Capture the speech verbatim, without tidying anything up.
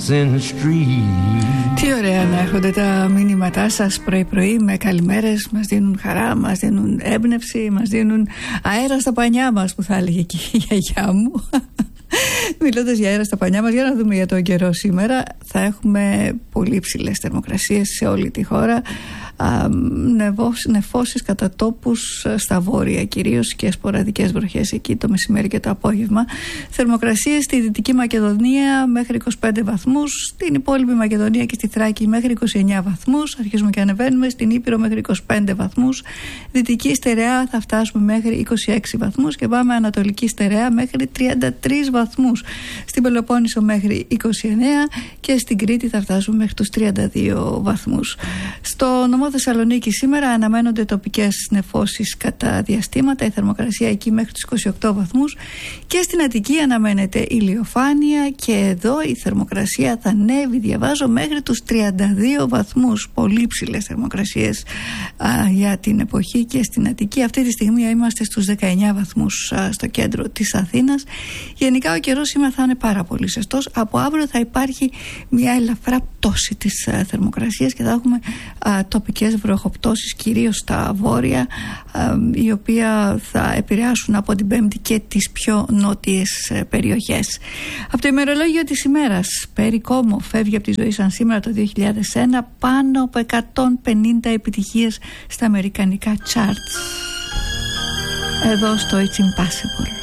Τι ωραία να έρχονται τα μηνύματά σας πρωί-πρωί με καλημέρες. Μας δίνουν χαρά, μας δίνουν έμπνευση, μας δίνουν αέρα στα πανιά μας, που θα έλεγε και η γιαγιά μου. Μιλώντας για αέρα στα πανιά μας, για να δούμε για τον καιρό σήμερα. Θα έχουμε πολύ ψηλές θερμοκρασίες σε όλη τη χώρα. Νεφώσεις κατά τόπους στα βόρεια κυρίως και σποραδικές βροχές εκεί το μεσημέρι και το απόγευμα. Θερμοκρασίες στη Δυτική Μακεδονία μέχρι είκοσι πέντε βαθμούς, στην υπόλοιπη Μακεδονία και στη Θράκη μέχρι είκοσι εννέα βαθμούς. Αρχίζουμε και ανεβαίνουμε στην Ήπειρο μέχρι είκοσι πέντε βαθμούς. Δυτική Στερεά θα φτάσουμε μέχρι είκοσι έξι βαθμούς και πάμε Ανατολική Στερεά μέχρι τριάντα τρεις βαθμούς. Στην Πελοπόννησο μέχρι είκοσι εννέα και στην Κρήτη θα φτάσουμε μέχρι τους τριάντα δύο βαθμούς. Στο νομό Θεσσαλονίκη σήμερα αναμένονται τοπικές νεφώσεις κατά διαστήματα, η θερμοκρασία εκεί μέχρι τους είκοσι οκτώ βαθμούς, και στην Αττική αναμένεται ηλιοφάνεια και εδώ η θερμοκρασία θα ανέβει, διαβάζω, μέχρι τους τριάντα δύο βαθμούς. Πολύ ψηλές θερμοκρασίες α, για την εποχή και στην Αττική. Αυτή τη στιγμή είμαστε στους δεκαεννέα βαθμούς α, στο κέντρο της Αθήνας. Γενικά ο καιρός σήμερα θα είναι πάρα πολύ ζεστός. Από αύριο θα υπάρχει μια ελαφρά πτώση της α, θερμοκρασίας και θα έχουμε α, τοπικές βροχοπτώσεις κυρίως στα βόρεια, α, οι οποία θα επηρεάσουν από την Πέμπτη και τις πιο νότιες ε, περιοχές. Από το ημερολόγιο της ημέρας, Perry Como φεύγει από τη ζωή σαν σήμερα το δύο χιλιάδες ένα, πάνω από εκατόν πενήντα επιτυχίες στα αμερικανικά charts. Εδώ στο It's Impossible.